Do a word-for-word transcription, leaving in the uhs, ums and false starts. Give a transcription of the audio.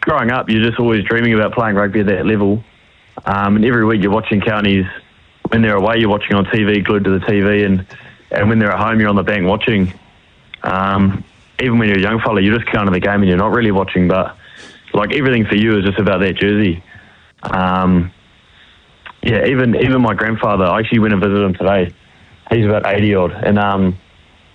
growing up, you're just always dreaming about playing rugby at that level. Um, and every week you're watching counties. When they're away, you're watching on T V, glued to the T V, and, and when they're at home, you're on the bank watching. Um, even when you're a young fella, you're just counting the game and you're not really watching, but like everything for you is just about that jersey. Um, yeah, even even my grandfather, I actually went and visited him today. He's about eighty odd, and um,